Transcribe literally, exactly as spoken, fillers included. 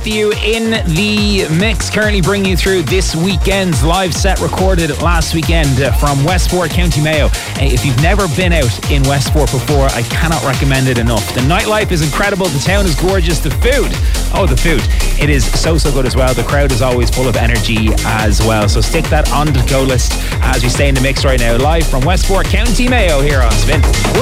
You in the mix, currently bringing you through this weekend's live set recorded last weekend uh, from Westport, County Mayo. Uh, if you've never been out in Westport before, I cannot recommend it enough. The nightlife is incredible, the town is gorgeous, the food, oh the food, it is so so good as well. The crowd is always full of energy as well, so stick that on the go list as we stay in the mix right now, live from Westport, County Mayo here on Spin.